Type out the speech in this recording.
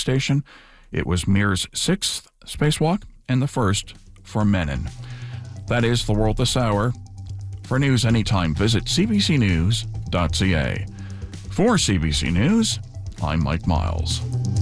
station. It was Mir's 6th spacewalk and the first for Menon. That is the world this hour. For news anytime, visit cbcnews.ca. For CBC News, I'm Mike Miles.